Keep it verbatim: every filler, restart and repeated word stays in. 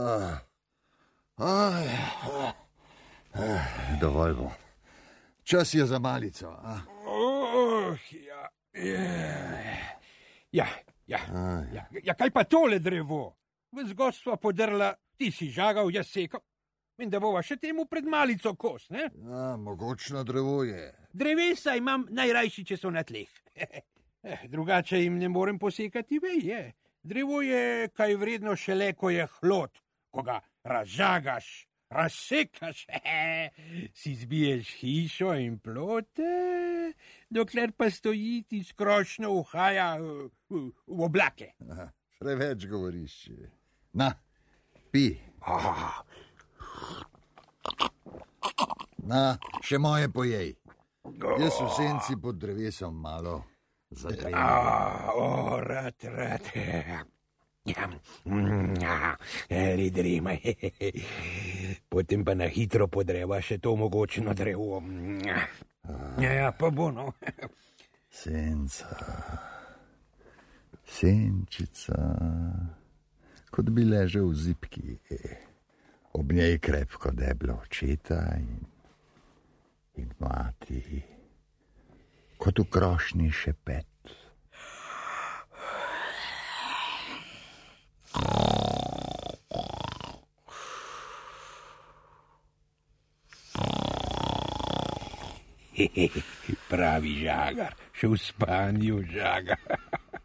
Ah. Ah, ah. Ah, dovolj bo. Čas je za malico. Ah. Oh, ja, ja, ja, ah, ja. Ja, ja, kaj pa tole drevo? Ves gostva podrla, ti si žagal, jaz sekal. In da bova še temu pred malico kos, ne? Ja, mogočno drevo je. Drevesa imam najrajši, če so na tleh. Drugače jim ne morem posekati veje. Drevo je kaj vredno šele, ko je hlod, ko ga razžagaš, razsekaš, si zbiješ hišo in plote, dokler pa stoji ti skrošno uhaja v, v, v oblake. Aha, preveč govoriš. Na, pi. Ah. Na, še moje pojej. Jaz v senci pod drevesom malo zadrejem. O, rad, rad. Lidrima. Potem pa na hitro podreva še to mogočno drevo. Ja, pa bo, no. Senca, senčica, kot bi ležel v zipki. Ob njej krepko deblo očeta in, in mati, kot v krošnji šepet. Pravi žagar, še v spanju žagar.